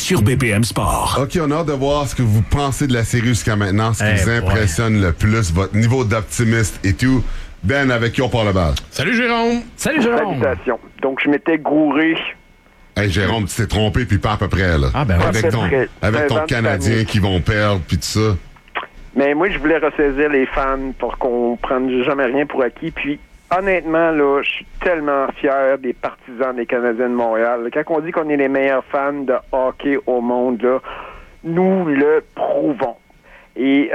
sur BPM Sport. OK, on a hâte de voir ce que vous pensez de la série jusqu'à maintenant, ce qui vous impressionne le plus, votre niveau d'optimiste et tout. Ben, avec qui on parle la balle? Salut Jérôme! Salut Jérôme! Salutations. Donc, je m'étais gouré. Hey, Jérôme, tu t'es trompé, puis pas à peu près, là. Ah, ben ouais. Avec ton Canadien qui vont perdre, puis tout ça. Mais moi, je voulais ressaisir les fans pour qu'on prenne jamais rien pour acquis. Puis, honnêtement, là, je suis tellement fier des partisans des Canadiens de Montréal. Quand on dit qu'on est les meilleurs fans de hockey au monde, là, nous le prouvons. Et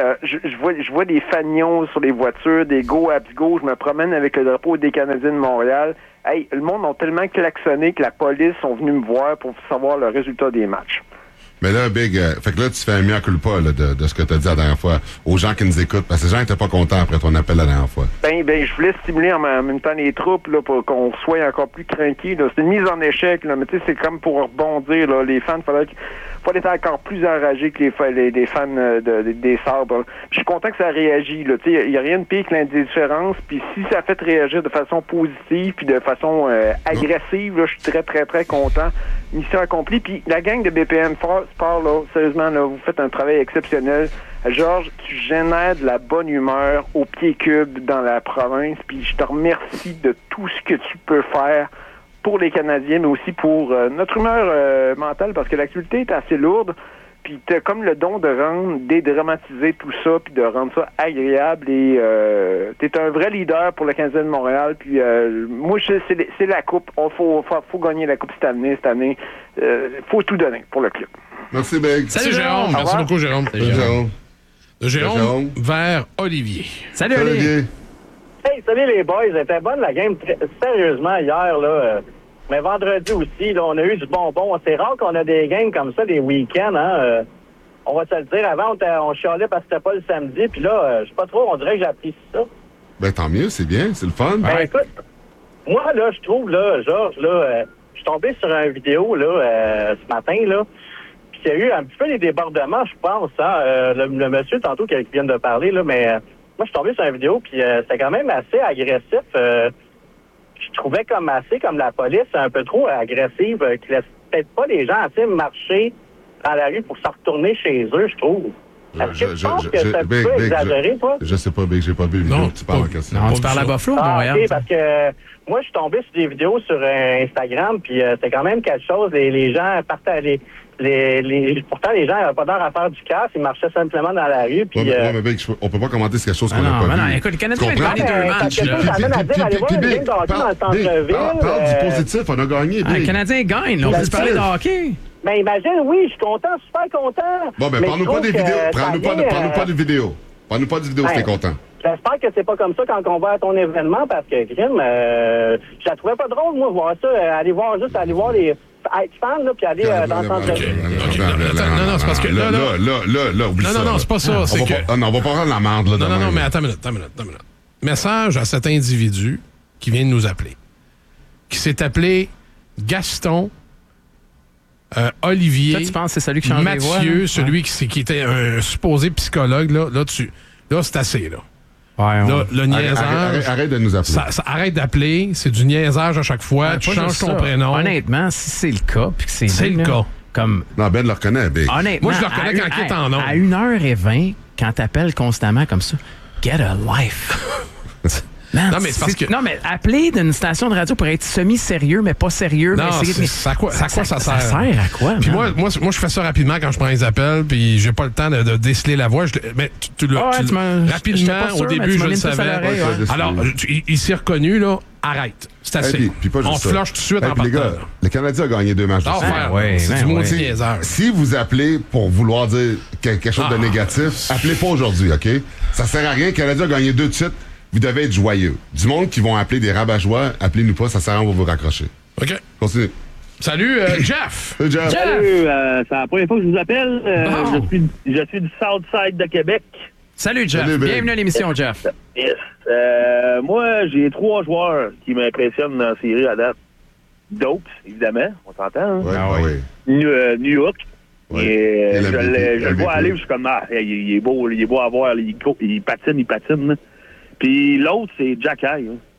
je vois des fanions sur les voitures, des go abs go. Je me promène avec le drapeau des Canadiens de Montréal. Hey, le monde a tellement klaxonné que la police sont venus me voir pour savoir le résultat des matchs. Mais là, Big, fait que là, tu fais un mea culpa là, de ce que tu as dit la dernière fois aux gens qui nous écoutent, parce que les gens n'étaient pas contents après ton appel la dernière fois. Ben, je voulais stimuler en même temps les troupes là, pour qu'on soit encore plus craqués. C'est une mise en échec, là, mais tu sais, c'est comme pour rebondir. Là, les fans, fallait être encore plus enragés que les fans des Sabres. Je suis content que ça réagit. Il n'y a rien de pire que l'indifférence. Puis si ça fait réagir de façon positive puis de façon agressive, là, je suis très, très, très content. Mission accomplie. Puis la gang de BPM Sport, là, sérieusement, là, vous faites un travail exceptionnel. Georges, tu génères de la bonne humeur au pied cube dans la province. Puis je te remercie de tout ce que tu peux faire pour les Canadiens, mais aussi pour notre humeur mentale, parce que l'actualité est assez lourde, puis t'as comme le don de dédramatiser tout ça, puis de rendre ça agréable, et t'es un vrai leader pour le Canadien de Montréal, puis moi, c'est la coupe, faut gagner la coupe cette année, faut tout donner pour le club. Merci, Big. Salut Jérôme! Merci beaucoup, Jérôme. Salut, Jérôme. De Jérôme vers Olivier. Salut Olivier! Hey, salut les boys, c'était bonne la game, sérieusement, hier, là. Mais vendredi aussi, là, on a eu du bonbon. C'est rare qu'on a des games comme ça, des week-ends, hein. On va se le dire, avant, on chialait parce que c'était pas le samedi, puis là, je sais pas trop, on dirait que j'apprécie ça. Ben, tant mieux, c'est bien, c'est le fun. Ben, écoute, moi, là, je trouve, là, Georges, là, je suis tombé sur une vidéo, là, ce matin, là, puis il y a eu un petit peu des débordements, je pense, hein. Le monsieur, tantôt, qui vient de parler, là, mais moi, je suis tombé sur une vidéo, puis c'était quand même assez agressif. Je trouvais comme la police un peu trop agressive, qui laisse peut-être pas les gens assez marcher dans la rue pour se retourner chez eux, je trouve. Est-ce que tu penses que c'est un peu exagéré, toi? Je sais pas, Big, j'ai pas vu le vidéo. Tu parles en question. Non, tu parles à Buffalo, Montréal. OK, parce que moi, je suis tombé sur des vidéos sur Instagram, puis c'était quand même quelque chose. Les gens partaient pourtant, les gens n'avaient pas d'heure à faire du casse, ils marchaient simplement dans la rue. Puis, mais Big, on peut pas commenter quelque chose qu'on n'a pas vu. Non, écoute, le Canadien a gagné 2 matchs. Ça amène à dire, allez voir le game de hockey dans le centre-ville. Parle du positif, on a gagné, Big. Le Canadien gagne, on peut parler de hockey. Ben imagine, oui, je suis content, super content. Bon, ben parle-nous pas des vidéos. Parle-nous pas de vidéos. Parle-nous pas de vidéos si t'es content. J'espère que c'est pas comme ça quand on va à ton événement, parce que, Grim, je la trouvais pas drôle, moi, voir ça. Aller voir les... être fan, là, puis aller dans le centre-ville. Non, c'est parce que là, oublie ça. Non, c'est pas ça. C'est que... Non, on va pas rendre la merde, là. Non, mais attends une minute. Message à cet individu qui vient de nous appeler, qui s'est appelé Gaston Olivier. Toi, tu penses que c'est celui qui change les voix, Mathieu, hein? celui qui était un supposé psychologue, là, c'est assez, là. Ouais, le niaisage. Arrête de nous appeler. Arrête d'appeler, c'est du niaisage à chaque fois. Tu changes ton prénom. Honnêtement, si c'est le cas, puis que c'est le cas. Comme... Non, Ben le reconnaît, Big. Honnêtement, moi, je le reconnais quand il est en nom. À 1h20, quand t'appelles constamment comme ça, get a life. Man, non, mais c'est parce que... Non, mais appeler d'une station de radio pour être semi-sérieux, mais pas sérieux. Non, mais ça sert? Ça sert à quoi? Puis moi, je fais ça rapidement quand je prends les appels, puis j'ai pas le temps de déceler la voix. Mais rapidement, au début, je le savais. Alors, il s'est reconnu, là. Arrête. C'est assez. Puis pas juste on flush tout de suite en les gars, partant. le Canadien a gagné 2 matchs. C'est du maudit niaiseur. Si vous appelez pour vouloir dire quelque chose de négatif, appelez pas aujourd'hui, OK? Ça sert à rien. Le Canadien a gagné 2 de suite. Vous devez être joyeux. Du monde qui vont appeler des rabat-joie, appelez-nous pas, ça sert à rien, on va vous raccrocher. OK. Continue. Salut, Jeff. Salut, Jeff. Salut, c'est la première fois que je vous appelle. Je suis du Southside de Québec. Salut, Jeff. Bienvenue à l'émission, Jeff. Yes. Moi, j'ai 3 joueurs qui m'impressionnent dans la série à date. Dokes, évidemment, on s'entend. Hein? Oui. New York. Oui. Et je le vois aller, je suis comme, il est beau à voir, il patine. Puis l'autre, c'est Jack High. Hein.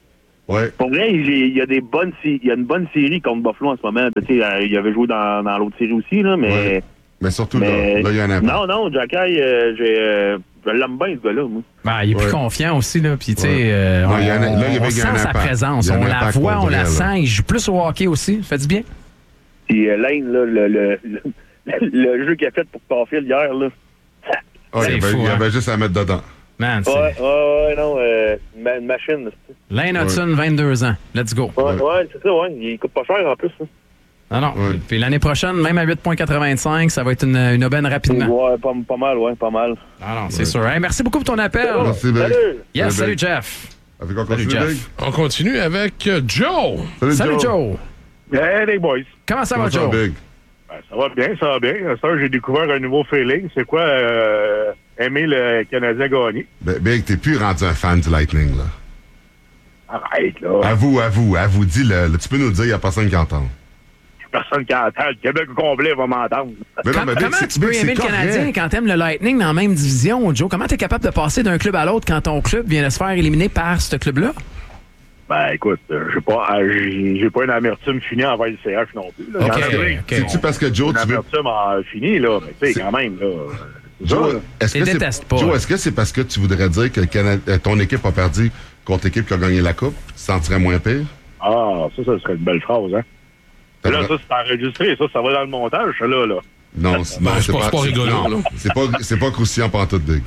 Ouais. Pour vrai, il y a une bonne série contre Buffalo en ce moment. Il avait joué dans l'autre série aussi, là, mais... Ouais. Mais surtout, là, il y a un impact. Non, Jacky, je l'aime bien, ce gars-là, moi. Ben, il est plus confiant aussi, là. Puis, tu sais, on sent sa présence. On la voit, on la sent. Il joue plus au hockey aussi. Ça fait du bien. Puis, Lane, là, le jeu qu'il a fait pour Caulfield hier, là... il y avait juste à mettre dedans. Man, une machine. Lane Hudson, 22 ans. Let's go. Ouais, c'est ça, ouais. Il coûte pas cher, en plus, hein. Non. Ouais. Puis l'année prochaine, même à 8,85, ça va être une aubaine rapidement. Ouais, pas mal, ouais, pas mal. Non, c'est sûr. Hey, merci beaucoup pour ton appel. Merci, Big. Yes, salut, Jeff. Avec on continue, Big? On continue avec Joe. Salut, Joe. Hey, les boys. Comment ça va, Joe? Big? Ben, ça va bien, ça va bien. Ça, j'ai découvert un nouveau feeling. C'est quoi aimer le Canadien gagner? Big, t'es plus rendu un fan du Lightning, là. Arrête, là. Avoue, dis-le. Tu peux nous le dire, il n'y a personne qui entend. Personne qui entend. Le Québec au complet va m'entendre. Comment tu peux aimer le Canadien quand t'aimes le Lightning dans la même division, Joe? Comment t'es capable de passer d'un club à l'autre quand ton club vient de se faire éliminer par ce club-là? Ben, écoute, j'ai pas une amertume finie envers le CH non plus. Là. Okay. C'est-tu parce que Joe, tu veux... Une amertume finie, là, mais tu sais, quand même, là... Joe, est-ce que c'est parce que tu voudrais dire que ton équipe a perdu contre l'équipe qui a gagné la Coupe? Tu te sentirais moins pire? Ah, ça serait une belle phrase, hein? Là, ça, c'est enregistré. Ça va dans le montage, ça, là. Non, c'est pas rigolo, là. C'est pas croustillant pantoute, Big.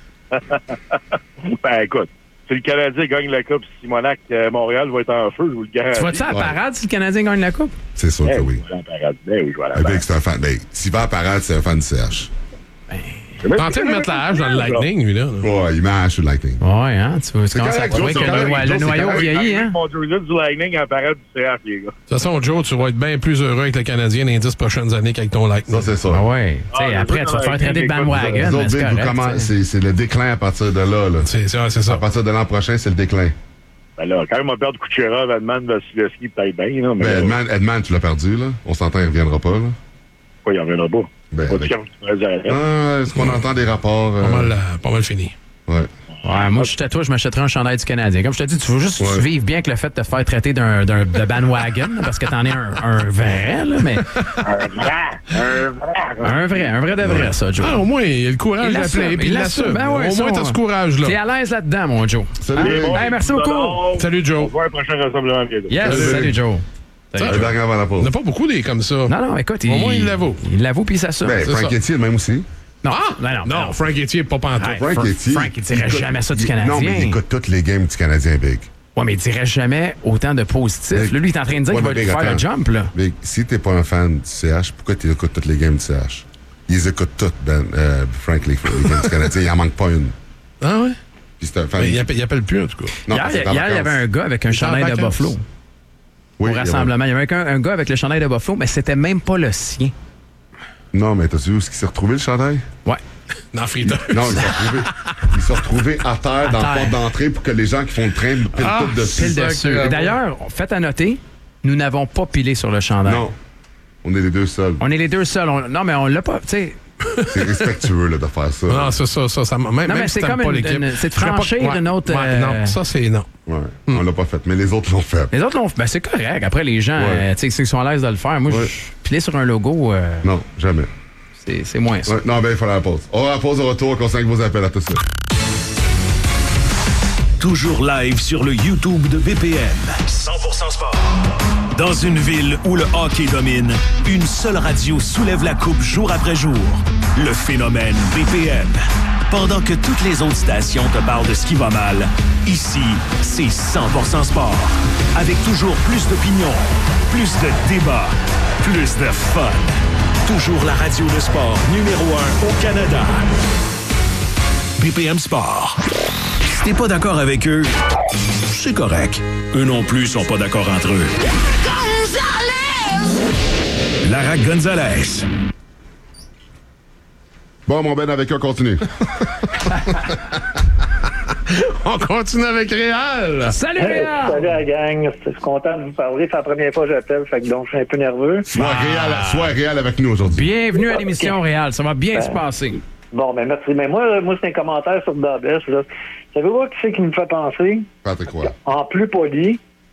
Ben, écoute, si le Canadien gagne la Coupe, Simonac, Montréal va être en feu, je vous le garantis. Tu vas-tu à la parade si le Canadien gagne la Coupe? C'est sûr que oui. Je vais à la parade. Ben oui, je vais à la parade. Big, c'est un fan. Ben, s'il va à la parade, c'est un fan du CH. Tentez de mettre la hache dans le Lightning, lui, là. Ouais, il met la hache sur le Lightning. Ouais, hein? Tu commences à trouver que le noyau vieillit, hein? Mon jersey du Lightning en parade du CF, les gars. De toute façon, Joe, tu vas être bien plus heureux avec le Canadien dans les 10 prochaines années qu'avec ton Lightning. Ça, c'est ça. Ah ouais. Après, tu vas te faire traiter de bandwagon. C'est le déclin à partir de là. C'est ça. À partir de l'an prochain, c'est le déclin. Ben là, quand même, on perd Kucherov, Edman, Vasilevski, peut-être bien. Là, mais Edman, tu l'as perdu, là. On s'entend, il ne reviendra pas, là. Pourquoi il ne reviendra pas? Est-ce qu'on entend des rapports? Pas mal fini. Ouais. Ouais, moi, je m'achèterais un chandail du Canadien. Comme je te dis, tu veux juste vivre bien avec le fait de te faire traiter de bandwagon, parce que t'en es un vrai, là, mais... Un vrai de vrai, ça, Joe. Ah, au moins, il a le courage d'appeler, puis il l'assume. Ben ouais, au moins, t'as ce courage-là. T'es à l'aise là-dedans, mon Joe. Salut, hey, merci beaucoup. Salut, Joe. On va voir un prochain rassemblement bientôt. Yes, salut, Joe. Ça, avant la pause. On n'a pas beaucoup des comme ça. Non, écoute, au moins, il l'avoue. Il l'avoue, puis il s'assume. Ben, Frank Etier, même aussi. Non, Frank Etier, pas pantoute. Frank, il dirait jamais ça du Canadien. Non, mais il écoute toutes les games du Canadien, Big. Ouais, mais il dirait jamais autant de positifs. Là, lui, il est en train de dire qu'il va faire le jump, là. Big, si t'es pas un fan du CH, pourquoi tu écoutes toutes les games du CH? Ils les écoutent toutes, Frank, les games du Canadien. Il en manque pas une. Ah ouais? Puis c'est un fan. Mais il appelle plus, en tout cas. Non, hier, il y avait un gars avec un chandail de Buffalo. Au rassemblement. Il y avait un gars avec le chandail de Buffalo, mais c'était même pas le sien. Non, mais t'as-tu vu où est-ce qu'il s'est retrouvé, le chandail? Ouais. Dans le friteur. Non, il s'est retrouvé à terre dans la porte d'entrée pour que les gens qui font le train pilent tout dessus. Et d'ailleurs, faites à noter, nous n'avons pas pilé sur le chandail. Non. On est les deux seuls. On est les deux seuls. Non, mais on l'a pas, tu sais... C'est respectueux là, de faire ça. Non, c'est ça. Même mais si c'est t'aimes comme pas l'équipe. C'est de franchir une autre... non, ça, c'est non. Ouais, on l'a pas fait, mais les autres l'ont fait. Les autres l'ont fait. Ben, c'est correct. Après, les gens, tu sais, ils sont à l'aise de le faire. Moi, je piler sur un logo... Non, jamais. C'est moins ça. Non, ben, il faut la pause. On va à la pause au retour, on consigne vos appels à tout de suite. Toujours live sur le YouTube de BPM. 100% sport. Dans une ville où le hockey domine, une seule radio soulève la coupe jour après jour. Le phénomène BPM. Pendant que toutes les autres stations te parlent de ce qui va mal, ici, c'est 100% sport. Avec toujours plus d'opinions, plus de débats, plus de fun. Toujours la radio de sport numéro 1 au Canada. BPM Sport. Si t'es pas d'accord avec eux, c'est correct. Eux non plus sont pas d'accord entre eux. Gonzalez! Lara Gonzalez. Bon, mon Ben, avec eux, on continue. On continue avec Réal. Salut, Réal! Salut la gang. Je suis content de vous parler. C'est la première fois que j'appelle, fait que donc je suis un peu nerveux. Sois Réal avec nous aujourd'hui. Bienvenue à l'émission Réal. Ça va bien se passer. Bon, ben merci. Mais moi c'est un commentaire sur Dabès. Savez-vous qui c'est qui me fait penser? Patrick Roy. En plus poli,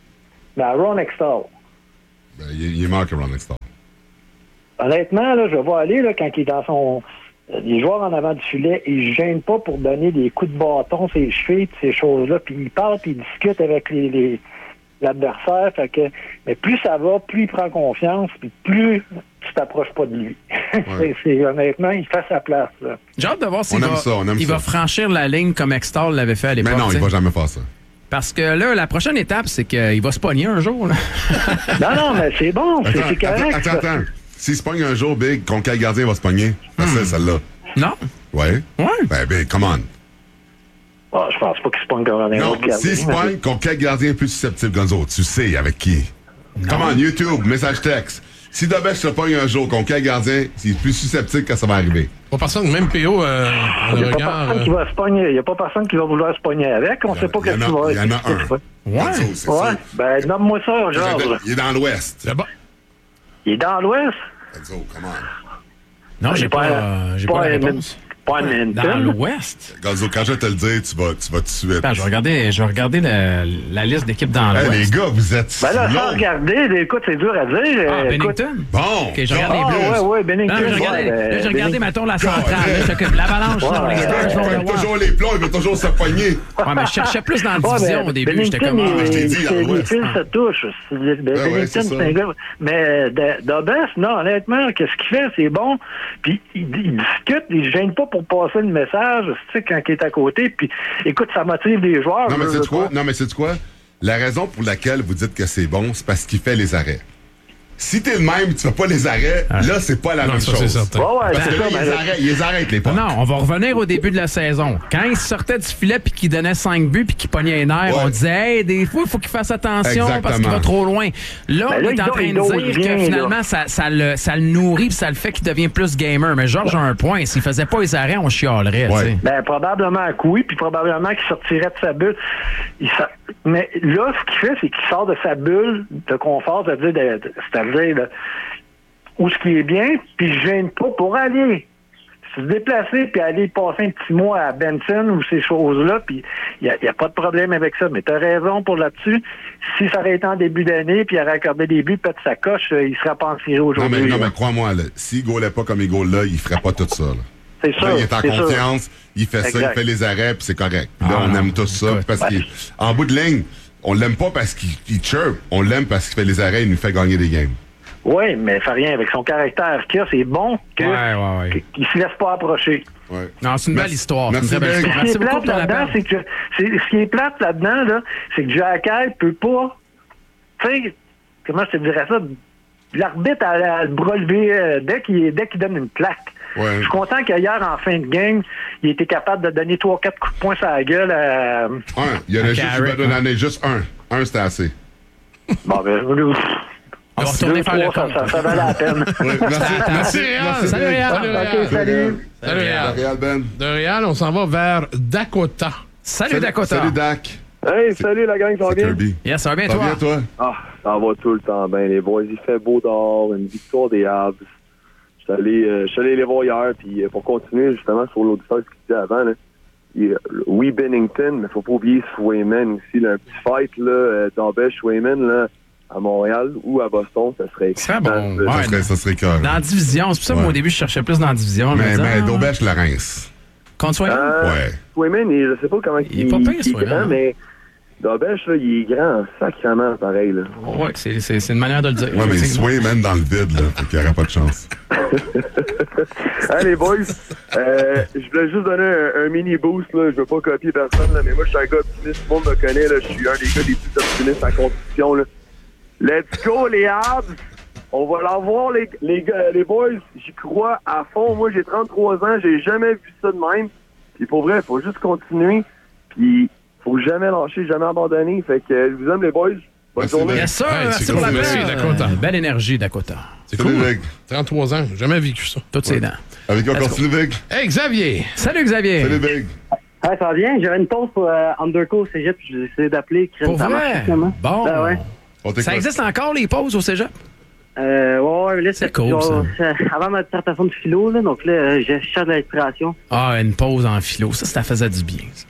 Mais à Ron Extall. Ben, il est mort que Ron Extall. Honnêtement, là, je vais aller là, quand il est dans son... Les joueurs en avant du filet, ils ne gênent pas pour donner des coups de bâton, ses chevilles, ces choses-là. Puis il parle, puis il discute avec l'adversaire. Fait que, mais plus ça va, plus il prend confiance, puis plus tu t'approches pas de lui. Ouais. Honnêtement, il fait sa place. Là. J'ai hâte de voir s'il va franchir la ligne comme Extall l'avait fait à l'époque. Mais non, il va jamais faire ça. Parce que là, la prochaine étape, c'est qu'il va se pogner un jour. Là. non, mais c'est bon, c'est correct. Attends. S'il se pogne un jour, Big, contre quel gardien va se pogner? C'est celle-là. Non. Ouais? Ben, Big, come on. Oh, je pense pas qu'il se pogne contre un autre gardien. S'il se pogne, contre quel gardien est plus susceptible, Gonzo? Tu sais avec qui? Come on, YouTube, message texte. Si Dobech se pogne un jour, contre quel gardien, il est plus susceptible quand ça va arriver? Pas personne, même PO, il n'y a pas personne qui va vouloir se pogner avec. On ne sait pas qu'est-ce qu'il va. Il y en a un. Ouais. Ben, nomme-moi ça, Georges. Il est dans l'Ouest. Il est dans l'Ouest? Gonzo, come on. Non, j'ai pas la réponse. Dans l'Ouest. Gonzo, quand je vais te le dire, tu vas tout de suite. Attends, je vais regarder la liste d'équipes dans l'Ouest. Les gars, vous êtes Ben là, sans regarder, écoute, c'est dur à dire. Bennington? Bon. OK, je regarde les Blues. Oui, Bennington. J'ai regardé, mettons, la centrale. L'Avalanche, il veut toujours les plombs, il veut toujours se pogner. Ouais, mais je cherchais plus dans la division au début. J'étais comme... je t'ai dit, les fils se touchent. Bennington, c'est un gars... Mais Dobes, non, honnêtement, qu'est-ce qu'il fait? C'est bon. Puis il discute, il ne gêne pas pour passer le message, tu sais, quand il est à côté. Puis, écoute, ça motive les joueurs. Non, mais c'est quoi? La raison pour laquelle vous dites que c'est bon, c'est parce qu'il fait les arrêts. Si t'es le même, tu fais pas les arrêts, là, c'est pas la même chose. C'est certain. Parce que là, ils arrêtent les pas. Non, on va revenir au début de la saison. Quand il sortait du filet puis qu'il donnait 5 buts puis qu'il pognait un air, on disait, hey, des fois, il faut qu'il fasse attention parce qu'il va trop loin. Là, on est en train de dire que finalement, ça le nourrit puis ça le fait qu'il devient plus gamer. Mais Georges a un point. S'il faisait pas les arrêts, on chialerait. Ouais. Ben, probablement que oui, puis probablement qu'il sortirait de sa bulle. Mais là, ce qu'il fait, c'est qu'il sort de sa bulle de confort, c'est-à-dire où ce qui est bien, puis je gêne pas pour aller se déplacer puis aller passer un petit mois à Benson ou ces choses-là, puis il n'y a pas de problème avec ça. Mais tu as raison pour là-dessus. Si ça aurait été en début d'année, puis il aurait accordé des buts, peut-être sa coche, il serait pas en tiré aujourd'hui. Non, mais crois-moi, s'il gaulait pas comme il gaule là, il ferait pas tout ça. Là. C'est sûr. Là, il est en confiance, il fait ça, il fait les arrêts, puis c'est correct. Puis là, on aime tout ça, parce qu'en bout de ligne, on l'aime pas parce qu'il chirp, on l'aime parce qu'il fait les arrêts, il nous fait gagner des games. Oui, mais il fait rien. Avec son caractère qu'il a, c'est bon qu'il ne se laisse pas approcher. Ouais. Non, c'est une belle histoire. Merci, Merci beaucoup pour l'appel. Ce qui est plate là-dedans, là, c'est que Jack Hyde peut pas... Tu sais, comment je te dirais ça? L'arbitre a le bras levé dès qu'il donne une plaque. Ouais. Je suis content qu'hier, en fin de game, il était capable de donner 3-4 coups de poing sur la gueule à... Il y en a juste un. Un, c'était assez. Bon, ben... On va retourner faire le compte. Ça valait la peine. Merci, Réal. Salut, Réal. Salut. Salut, Réal. Réal, Ben. De Réal, on s'en va vers Dakota. Salut, Dakota. Salut, Dak. Hey, salut la gang, ça va bien? Kirby. Yes, ça va bien, Ça va bien, toi? Ah, ça va tout le temps bien, les boys. Il fait beau dehors, une victoire des Habs. Je suis allé les voir hier, puis pour continuer justement sur l'auditeur ce qu'il disait avant, là, oui, Bennington, mais faut pas oublier Swayman aussi. Là, un petit fight, là, Dobech-Swayman, là, à Montréal ou à Boston, ça serait bon. Ça serait correct. Dans la division. C'est pour ça que moi, au début, je cherchais plus dans la division. Mais Dobech le rince. Contre Swayman? Ouais. Swayman, je sais pas comment il est pas pire, Swayman. Mais Dobech, là, il est grand, sacrément pareil. Là. Ouais, c'est une manière de le dire. Ouais, mais Swayman dans le vide, là, fait qu'il n'y aura pas de chance. Hey, les boys, je voulais juste donner un mini boost, là. Je veux pas copier personne, là, mais moi, je suis un gars optimiste. Tout le monde me connaît, là. Je suis un des gars les plus optimistes en compétition, là. Let's go, les Habs! On va l'avoir, les boys. J'y crois à fond. Moi, j'ai 33 ans. J'ai jamais vu ça de même. Puis pour vrai, il faut juste continuer. Puis faut jamais lâcher, jamais abandonner. Fait que je vous aime, les boys. Bonne journée. Yes, sir. Merci pour la Merci, Dakota. Belle énergie, Dakota. C'est cool. 33 ans. Jamais vécu ça. Toutes ses dents. Avec qui on continue, Big? Hey, Xavier. Salut, Xavier. Salut, Big. Ouais, ça va bien. J'avais une pause pour Underco au cégep. J'ai essayé d'appeler. Pour vrai? Bon. Ben ouais. Ça existe encore, les pauses au cégep? Ouais, là, c'est cool, ça. Avant ma dissertation de philo, là, donc là, je cherche de l'inspiration. Ah, une pause en philo. Ça faisait du bien, ça.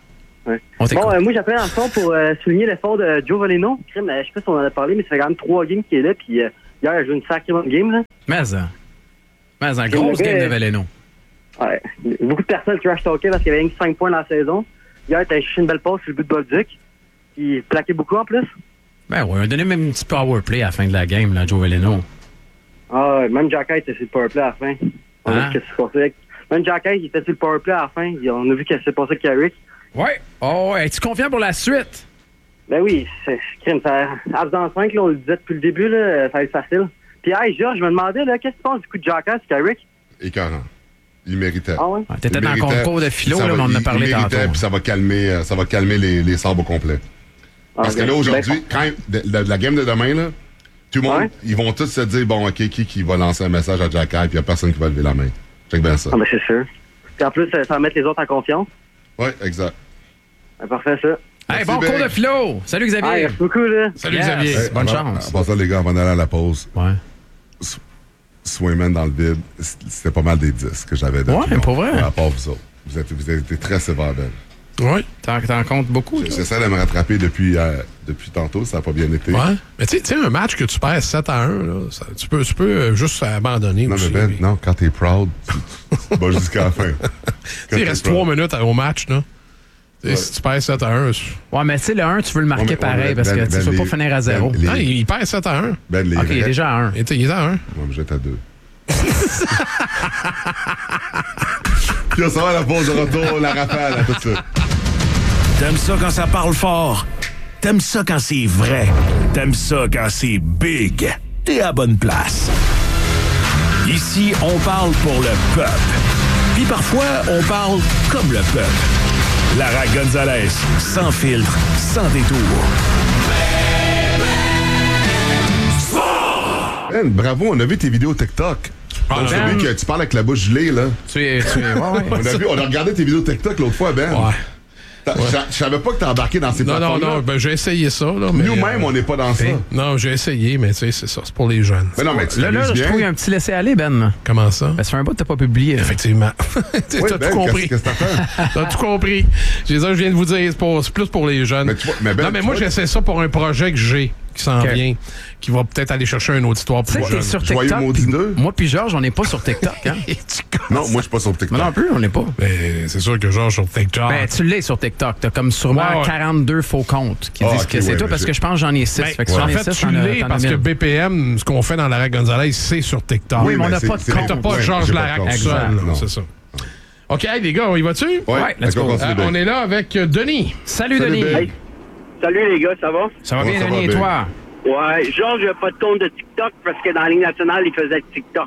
Ouais. Bon, moi, j'appelais dans le fond pour souligner l'effort de Joe Veleno. Je sais pas si on en a parlé, mais ça fait quand même 3 games qu'il est là. Puis hier, il a joué une sacrée bonne game. Là. Mais un grosse game de Veleno. Ouais. Beaucoup de personnes trash-talkaient parce qu'il y avait 5 points dans la saison. Hier, il a cherché une belle passe sur le but de Bolduc. Puis il plaquait beaucoup en plus. Ben oui, on a donné même un petit power play à la fin de la game, là, Joe Veleno. Ah, même Jacky était sur le power play à la fin. On a vu ce qui s'est passé. Même Jacky, il était sur le power play à la fin. On a vu ce qui s'est passé avec Carrick. Ouais. Oh, es-tu confiant pour la suite? Ben oui, c'est crime. Absent 5, là, on le disait depuis le début, là, ça va être facile. Puis, hey, Georges, je me demandais, là, qu'est-ce que tu penses du coup de Jacky sur Carrick? Écœurant. Il méritait. Ah ouais? T'étais dans le concours de philo, là, mais on en a parlé tantôt. Puis ça va calmer les sabres au complet. Parce que là, aujourd'hui, quand la game de demain, là, tout le monde, ils vont tous se dire, bon, OK, qui va lancer un message à Jacky, puis il n'y a personne qui va lever la main. Check bien ça. Ah, ben c'est sûr. Puis en plus, ça va mettre les autres en confiance. Oui, exact. Ben, parfait, ça. Hey, bon cours de philo! Salut, Xavier! Merci beaucoup, là. Salut, Xavier! Hey, bonne chance! Avant ça, les gars, avant d'aller à la pause, Swayman dans le vide, c'était pas mal des 10 que j'avais depuis. Ouais, pour vrai. À part vous autres. Vous avez été très sévère d'elle. Oui. T'en comptes beaucoup. J'essaie de me rattraper depuis tantôt, ça n'a pas bien été. Ouais. Mais tu sais, un match que tu perds 7-1, là, tu peux juste abandonner. Non, aussi, mais Ben, non, quand t'es proud, tu vas jusqu'à la fin. Il reste 3 minutes au match, là. Ouais. Si tu perds 7-1. Ouais, mais tu sais, le 1, tu veux le marquer pareil parce que tu ne veux pas finir à 0. Non, il perd 7-1. OK, il est déjà à 1. Il est à 1. Moi, je jette à 2. Puis on s'en va à la pause de retour, la rafale, à tout ça. T'aimes ça quand ça parle fort? T'aimes ça quand c'est vrai? T'aimes ça quand c'est big? T'es à bonne place. Ici, on parle pour le peuple. Puis parfois, on parle comme le peuple. Lara Gonzalez, sans filtre, sans détour. Ben, bravo, on a vu tes vidéos TikTok. On a vu que tu parles avec la bouche gelée, là. On a regardé tes vidéos TikTok l'autre fois, Ben. Ouais. Je savais pas que t'as embarqué dans ces plateformes-là. Non, ben j'ai essayé ça. Là, mais nous-mêmes, on n'est pas dans ça. Non, j'ai essayé, mais tu sais, c'est ça. C'est pour les jeunes. Mais non, mais tu là, je trouve qu'il y a un petit laisser-aller, Ben. Comment ça? Ben, ça fait un bout que t'as pas publié. Effectivement. T'as Ben, tout compris. Qu'est-ce que t'as fait? T'as tout compris. Je viens de vous dire, c'est plus pour les jeunes. Mais moi, j'essaie ça pour un projet que j'ai. Qui s'en vient, qui va peut-être aller chercher un auditoire pour les jeunes. Sur TikTok, moi puis Georges, on n'est pas sur TikTok. Hein? Non, moi je suis pas sur TikTok. Moi non plus, on n'est pas. Ben, c'est sûr que Georges sur TikTok. Ben, tu l'es sur TikTok. T'as comme sûrement 42 faux comptes qui disent que c'est toi parce que je pense que j'en ai 6. Fait que en fait, tu l'es parce que BPM, ce qu'on fait dans Lara Gonzalez, c'est sur TikTok. Oui, mais on n'a pas de compte. T'as pas Georges Larac seul. C'est ça. OK, hey, les gars, on y va-tu? Oui, let's go. On est là avec Denis. Salut, Denis. Hey. Salut, les gars, ça va? Ça va bien, Denis, et toi? Ouais, Georges n'a pas de compte de TikTok parce que dans la Ligue nationale, il faisait TikTok.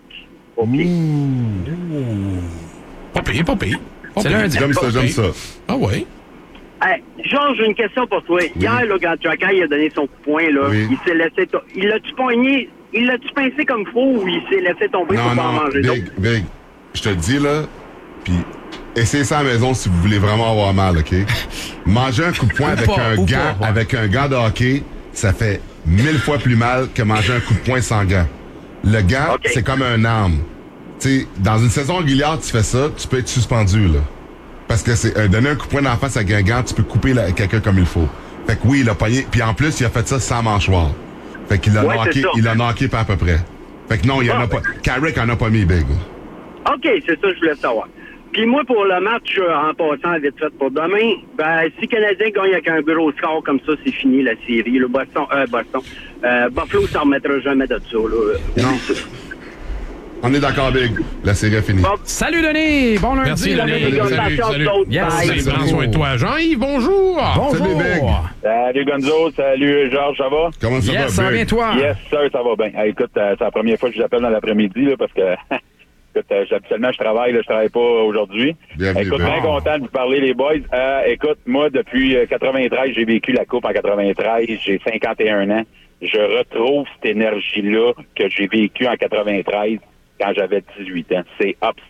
Pas pire. C'est lundi. J'aime ça. Ah oui. Hey, Georges, j'ai une question pour toi. Hier, là, quand Jacky a donné son coup de poing, là, il s'est laissé... Il l'a-tu poigné? Il l'a-tu pincé comme faux ou il s'est laissé tomber pour pas en manger d'autres? Big, je te dis, là, puis essayez ça à la maison si vous voulez vraiment avoir mal, OK? Manger un coup de poing avec un gant de hockey, ça fait 1000 fois plus mal que manger un coup de poing sans gant. Le gant, c'est comme un arme. Tu sais, dans une saison régulière, tu fais ça, tu peux être suspendu, là. Parce que c'est donner un coup de poing d'en face avec un gant, tu peux couper quelqu'un comme il faut. Fait que oui, il a pogné. Puis en plus, il a fait ça sans mâchoire. Fait qu'il l'a knocké pas à peu près. Fait que non, il en a pas. Carrick en a pas mis, Big. OK, c'est ça que je voulais savoir. Puis moi, pour le match, en passant vite fait pour demain, ben, si Canadien gagne avec un gros score comme ça, c'est fini la série. Le Buffalo, ça ne remettra jamais de ça. Là. Non. On est d'accord, Big. La série est finie. Bon. Salut, Denis. Bon lundi. Merci, Denis. Salut. Yes. Prends soin de toi. Jean-Yves, bonjour. Bonjour. Salut, Big. Salut, Gonzo. Salut, Georges. Ça va? Comment ça va, ça va bien, toi? Yes, sir, ça va bien. Hey, écoute, c'est la première fois que je vous appelle dans l'après-midi, là, parce que... habituellement, je travaille pas aujourd'hui. Écoute, bien content de vous parler, les boys. Écoute, moi, depuis 93, j'ai vécu la Coupe en 93. J'ai 51 ans. Je retrouve cette énergie-là que j'ai vécue en 93 quand j'avais 18 ans.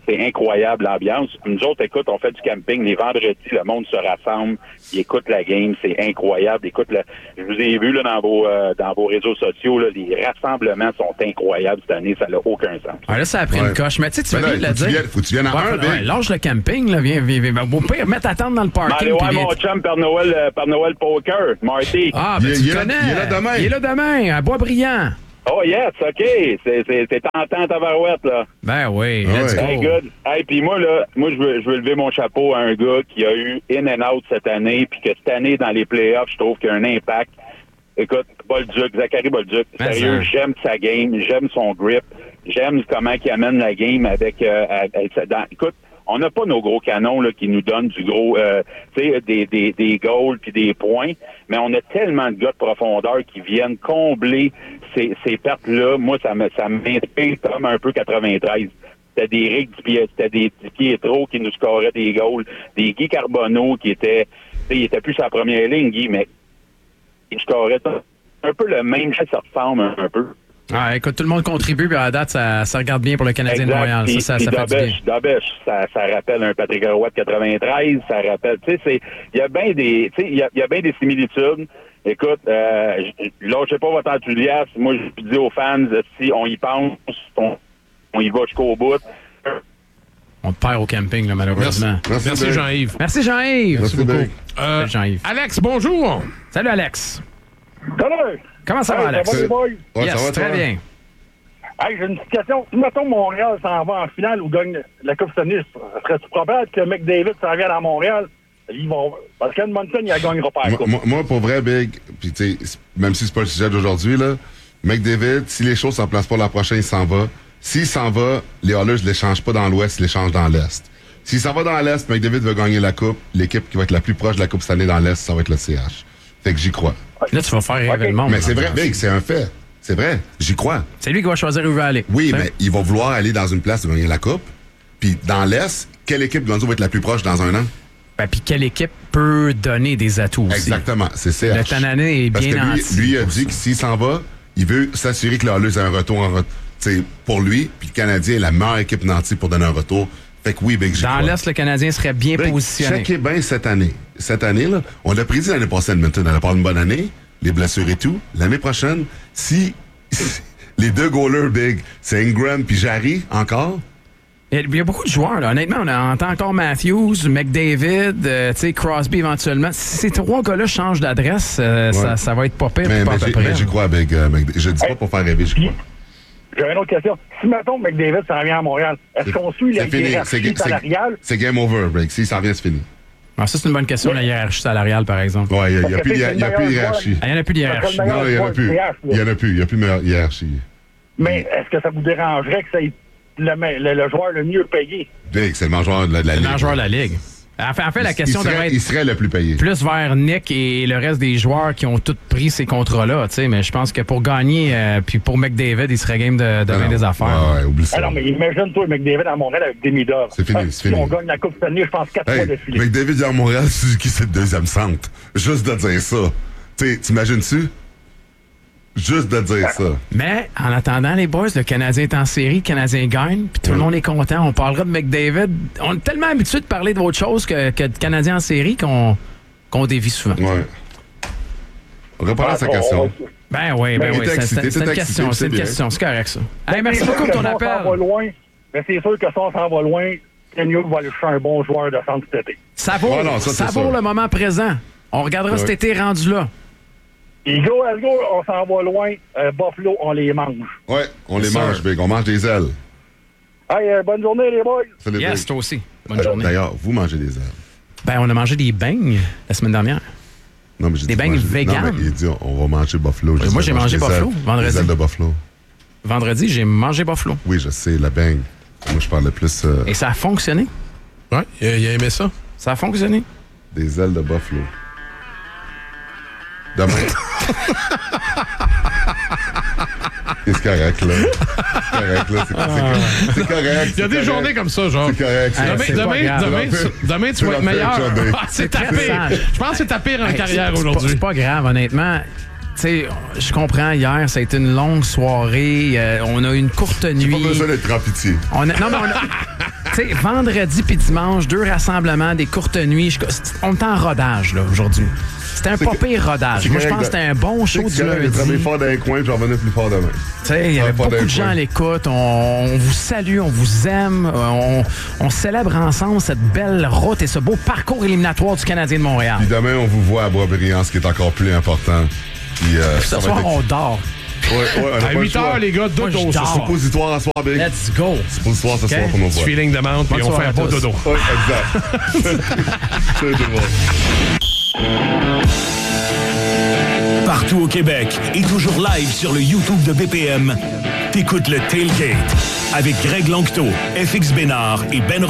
C'est incroyable l'ambiance. Nous autres, écoute, on fait du camping les vendredis, le monde se rassemble, ils écoutent la game, c'est incroyable. Écoute, je vous ai vu là, dans vos réseaux sociaux, là, les rassemblements sont incroyables cette année, ça n'a aucun sens. Ah, là, ça a pris une coche, mais tu sais, tu vas bien le dire. Faut que tu viennes en un, lâche le camping, là, viens. Au pire, mets ta tente dans le parking. Allez, mon chum Père Noël Poker, Marty. Ah, ben tu le connais. Il est là demain. Il est là demain, à Bois-Brillant. Oh yes, OK. C'est tentant tabarouette, là. Ben oui, let's go. Hey, good. Hey, puis moi, je veux lever mon chapeau à un gars qui a eu in and out cette année, puis que cette année, dans les playoffs, je trouve qu'il y a un impact. Écoute, Zachary Bolduc, sérieux, j'aime sa game, j'aime son grip, j'aime comment il amène la game avec écoute, on n'a pas nos gros canons là, qui nous donnent du gros, tu sais, des goals puis des points, mais on a tellement de gars de profondeur qui viennent combler ces pertes-là. Moi, ça m'inspire comme un peu 93. C'était des Rick, c'était des Pietro qui nous scoraient des goals, des Guy Carbonneau qui était, il était plus sa première ligne, Guy, mais il scorait un peu le même, ça ressemble un peu. Ah, écoute, tout le monde contribue, puis à la date, ça regarde bien pour le Canadien de Montréal. Puis, ça fait du bien. Dubé, ça rappelle un Patrick Roy de 93, ça rappelle, tu sais, il y a bien des similitudes. Écoute, lâchez pas votre enthousiasme. Moi, je dis aux fans, si on y pense, on y va jusqu'au bout. On te perd au camping, là, malheureusement. Merci Jean-Yves. Merci Jean-Yves. Merci beaucoup. Jean-Yves. Alex, bonjour. Salut, Alex. Salut. Comment ça va, Alex? Ça va, les boys? Yes, ça va, très bien. Hey, j'ai une petite question. Si, mettons, Montréal s'en va en finale ou gagne la Coupe Stanley, serait-tu probable que McDavid s'en vienne à Montréal? Parce qu'Edmonton, il ne gagnera pas la Coupe. Moi, pour vrai, Big, puis tu sais, même si c'est pas le sujet d'aujourd'hui, là, McDavid, si les choses s'en placent pas la prochaine, il s'en va. S'il s'en va, les Oilers ne l'échangent pas dans l'Ouest, ils l'échangent dans l'Est. S'il s'en va dans l'Est, McDavid veut gagner la Coupe. L'équipe qui va être la plus proche de la Coupe Stanley dans l'Est, ça va être le CH. Fait que j'y crois. Là, tu vas faire rêver le monde. Mais c'est vrai, Big, c'est un fait. C'est vrai, j'y crois. C'est lui qui va choisir où il va aller. Oui, mais il va vouloir aller dans une place de gagner la Coupe. Puis dans l'Est, quelle équipe va être la plus proche dans un an? Ben, puis quelle équipe peut donner des atouts aussi? Exactement, c'est CH. Le Tanané est bien nanti. Parce que lui a dit que s'il s'en va, il veut s'assurer que le Oilers a un retour pour lui. Puis le Canadien est la meilleure équipe nantie pour donner un retour. Fait que oui, Big, j'y crois. Dans l'Est, le Canadien serait bien positionné. Checkez bien cette année. Cette année, là, on a prédit l'année passée à Edmonton, elle a pas une bonne année, les blessures et tout. L'année prochaine, si les deux goalers, Big, c'est Ingram puis Jarry encore. Il y a beaucoup de joueurs, là. Honnêtement, on entend encore Matthews, McDavid, Crosby éventuellement. Si ces trois gars-là changent d'adresse, ça va être pas pire. Mais j'y crois, Big. Je dis pas pour faire rêver, j'y crois. J'ai une autre question. Si, mettons, McDavid s'en vient à Montréal, est-ce qu'on suit la hiérarchie salariale? C'est game over, Big. S'il s'en vient, c'est fini. Ah, ça, c'est une bonne question, la hiérarchie salariale, par exemple. Oui, il n'y a plus de hiérarchie. Il n'y en a plus de hiérarchie. Non, il n'y en a plus. Il n'y a plus de hiérarchie. Mais est-ce que ça vous dérangerait que c'est le joueur le mieux payé? Big, c'est le meilleur joueur de la Ligue. Le meilleur joueur de la Ligue. En fait, la question devrait être... Il serait le plus payé. Plus vers Nick et le reste des joueurs qui ont tous pris ces contrats-là, tu sais. Mais je pense que pour gagner, puis pour McDavid, il serait game de bien des affaires. Ouais, oublie ça. Alors, mais imagine-toi McDavid à Montréal avec Demidov. C'est fini, c'est fini. Si on gagne la Coupe Stanley, je pense 4 fois de filet. McDavid à Montréal, Suzuki, c'est le deuxième centre. Juste de dire ça. Tu sais, t'imagines-tu? Juste de dire ça. Mais, en attendant, les boys, le Canadien est en série, le Canadien gagne, puis tout le monde est content. On parlera de McDavid. On est tellement habitué de parler d'autre chose que de Canadien en série qu'on dévie souvent. Ouais. On reprend sa question. Ben oui. C'est une question. C'est une question. C'est correct, ça. Hey, merci beaucoup pour ton appel. Mais c'est sûr que si on s'en va loin, Kenyon va aller chercher un bon joueur de centre cet été. Ça vaut le moment présent. On regardera cet été rendu là. Et go, on s'en va loin. Buffalo, on les mange. Ouais, on les mange, Big. On mange des ailes. Hey, bonne journée, les boys. Salut, yes, toi aussi. Bonne journée. D'ailleurs, vous mangez des ailes. Ben, on a mangé des beignes la semaine dernière. Non, mais j'ai des beignes vegan. Non, mais il dit, on va manger Buffalo. Moi, j'ai mangé Buffalo vendredi. Des ailes de Buffalo. Vendredi, j'ai mangé Buffalo. Oui, je sais, la beigne. Moi, je parlais plus... Et ça a fonctionné. Ouais, il a aimé ça. Ça a fonctionné. Des ailes de Buffalo. Demain. C'est correct, là. C'est correct. Il y a des journées comme ça, genre. C'est correct. Demain, tu vas être meilleur. C'est ta pire. Je pense que c'est ta pire en carrière aujourd'hui. C'est pas grave, honnêtement. Tu sais, je comprends, hier, ça a été une longue soirée. On a eu une courte nuit. J'ai pas besoin d'être en pitié. Tu sais, vendredi puis dimanche, 2 rassemblements, des courtes nuits. On est en rodage, là, aujourd'hui. C'était un pas pire rodage. Moi, je pense que c'était un bon show du lundi. J'ai travaillé fort dans les coins, j'en revenais plus fort demain. Tu sais, il y avait beaucoup de gens à l'écoute. On vous salue, on vous aime. On célèbre ensemble cette belle route et ce beau parcours éliminatoire du Canadien de Montréal. Puis demain, on vous voit à Boisbriand, ce qui est encore plus important. Puis, ce soir, on dort. À 8h, les gars, dodo. C'est suppositoire à soir, Big. Let's go. Suppositoire ce soir pour nos voix. Feeling de menthe, puis on fait un bon dodo. Oui, exact. C'est bon. Partout au Québec et toujours live sur le YouTube de BPM, t'écoutes le Tailgate avec Greg Lanctot, FX Bénard et Ben